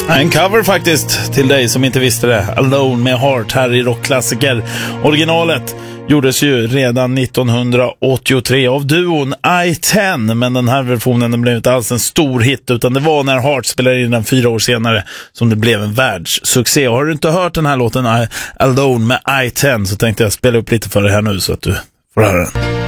En cover faktiskt till dig som inte visste det. Alone med Heart här i rockklassiker. Originalet gjordes ju redan 1983 av duon I-10, men den här versionen blev inte alls en stor hit, utan det var när Heart spelade in den 4 år senare som det blev en världssuccé. Och har du inte hört den här låten Alone med I-10 så tänkte jag spela upp lite för dig här nu så att du får höra den.